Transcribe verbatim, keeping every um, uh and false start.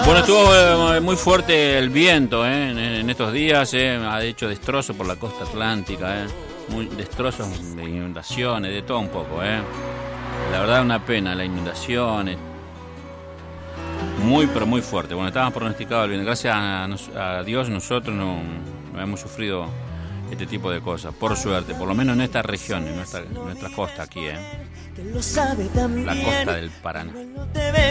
Bueno, estuvo eh, muy fuerte el viento eh, en, en estos días, eh, ha hecho destrozos por la costa atlántica, eh, muy destrozos de inundaciones, de todo un poco. Eh. La verdad una pena, las inundaciones, muy pero muy fuerte. Bueno, estábamos pronosticados el viento, gracias a, a Dios nosotros no, no hemos sufrido este tipo de cosas, por suerte, por lo menos en esta región, en nuestra, en nuestra costa aquí, eh. La costa del Paraná.